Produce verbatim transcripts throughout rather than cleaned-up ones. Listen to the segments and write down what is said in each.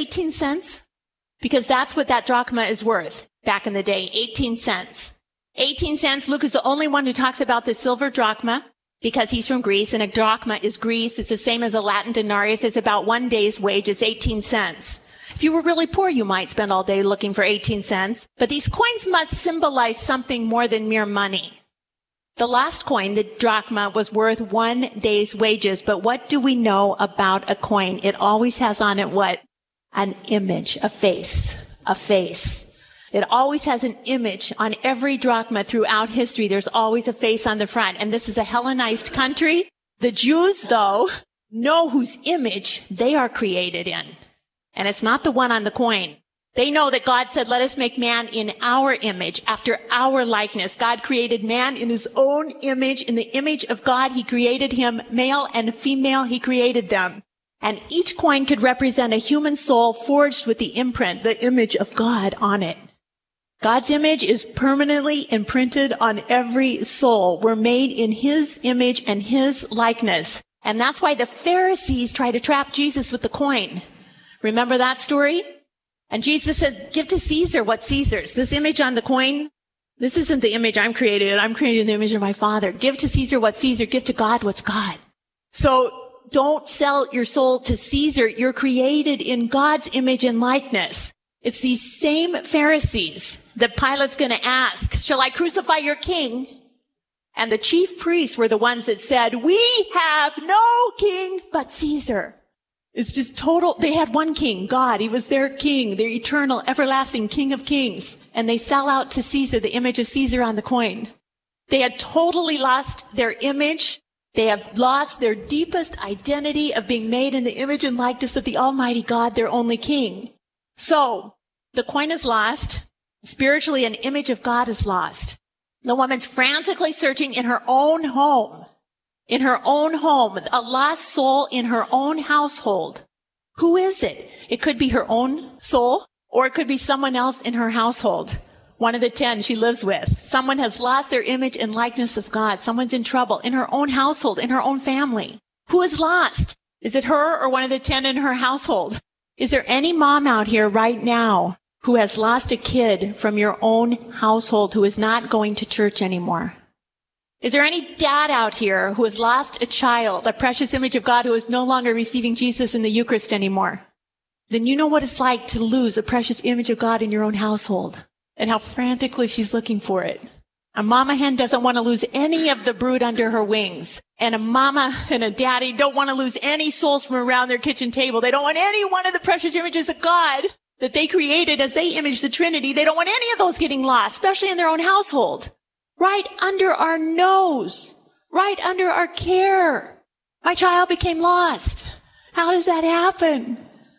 eighteen cents? Because that's what that drachma is worth back in the day, eighteen cents. eighteen cents, Luke is the only one who talks about the silver drachma because he's from Greece, and a drachma is Greece. It's the same as a Latin denarius. It's about one day's wage. It's eighteen cents. If you were really poor, you might spend all day looking for eighteen cents. But these coins must symbolize something more than mere money. The last coin, the drachma, was worth one day's wages. But what do we know about a coin? It always has on it what? An image, a face, a face. It always has an image on every drachma throughout history. There's always a face on the front. And this is a Hellenized country. The Jews, though, know whose image they are created in. And it's not the one on the coin. They know that God said, let us make man in our image, after our likeness. God created man in his own image. In the image of God, he created him, male and female, he created them. And each coin could represent a human soul forged with the imprint, the image of God on it. God's image is permanently imprinted on every soul. We're made in his image and his likeness. And that's why the Pharisees try to trap Jesus with the coin. Remember that story? And Jesus says, give to Caesar what's Caesar's. This image on the coin, this isn't the image I'm created. I'm created in the image of my Father. Give to Caesar what's Caesar. Give to God what's God. So don't sell your soul to Caesar. You're created in God's image and likeness. It's these same Pharisees that Pilate's going to ask, shall I crucify your king? And the chief priests were the ones that said, we have no king but Caesar. It's just total. They had one king, God. He was their king, their eternal, everlasting King of Kings. And they sell out to Caesar the image of Caesar on the coin. They had totally lost their image. They have lost their deepest identity of being made in the image and likeness of the Almighty God, their only King. So the coin is lost. Spiritually, an image of God is lost. The woman's frantically searching in her own home. In her own home, a lost soul in her own household. Who is it? It could be her own soul, or it could be someone else in her household. One of the ten she lives with. Someone has lost their image and likeness of God. Someone's in trouble in her own household, in her own family. Who is lost? Is it her or one of the ten in her household? Is there any mom out here right now who has lost a kid from your own household who is not going to church anymore? Is there any dad out here who has lost a child, a precious image of God, who is no longer receiving Jesus in the Eucharist anymore? Then you know what it's like to lose a precious image of God in your own household and how frantically she's looking for it. A mama hen doesn't want to lose any of the brood under her wings. And a mama and a daddy don't want to lose any souls from around their kitchen table. They don't want any one of the precious images of God that they created as they image the Trinity. They don't want any of those getting lost, especially in their own household. Right under our nose, right under our care. My child became lost. How does that happen?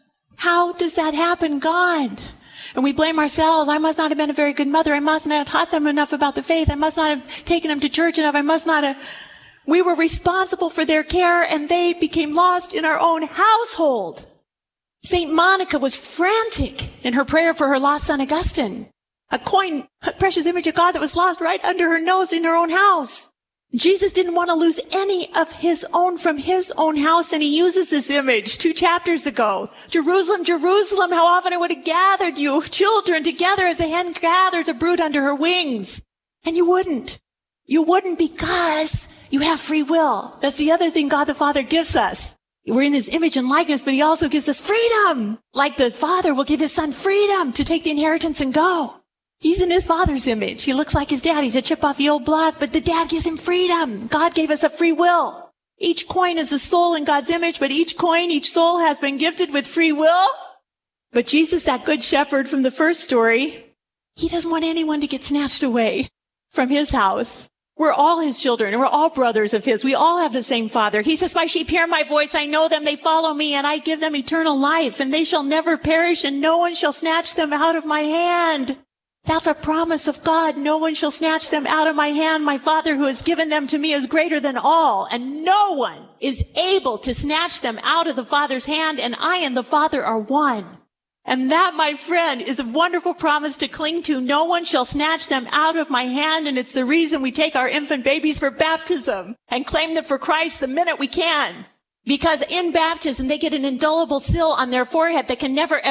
How does that happen, God? And we blame ourselves. I must not have been a very good mother. I must not have taught them enough about the faith. I must not have taken them to church enough. I must not have. We were responsible for their care, and they became lost in our own household. Saint Monica was frantic in her prayer for her lost son Augustine. A coin, a precious image of God that was lost right under her nose in her own house. Jesus didn't want to lose any of his own from his own house, and he uses this image two chapters ago. Jerusalem, Jerusalem, how often I would have gathered you children together as a hen gathers a brood under her wings. And you wouldn't. You wouldn't because you have free will. That's the other thing God the Father gives us. We're in his image and likeness, but he also gives us freedom. Like the Father will give his son freedom to take the inheritance and go. He's in his Father's image. He looks like his dad. He's a chip off the old block, but the dad gives him freedom. God gave us a free will. Each coin is a soul in God's image, but each coin, each soul has been gifted with free will. But Jesus, that good shepherd from the first story, he doesn't want anyone to get snatched away from his house. We're all his children, and we're all brothers of his. We all have the same Father. He says, my sheep hear my voice. I know them. They follow me, and I give them eternal life, and they shall never perish, and no one shall snatch them out of my hand. That's a promise of God. No one shall snatch them out of my hand. My Father who has given them to me is greater than all, and no one is able to snatch them out of the Father's hand, and I and the Father are one. And that, my friend, is a wonderful promise to cling to. No one shall snatch them out of my hand, and it's the reason we take our infant babies for baptism and claim them for Christ the minute we can. Because in baptism, they get an indelible seal on their forehead that can never